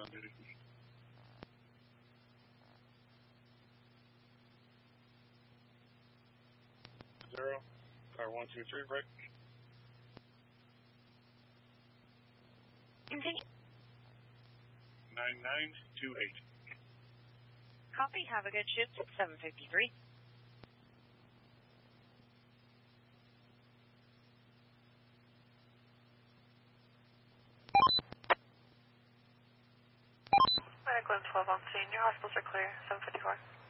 on duty. 0, car 123, break. Continue. 9928. Copy. Have a good shift at 7:53. Medical 12 on scene. Your hospitals are clear. 754.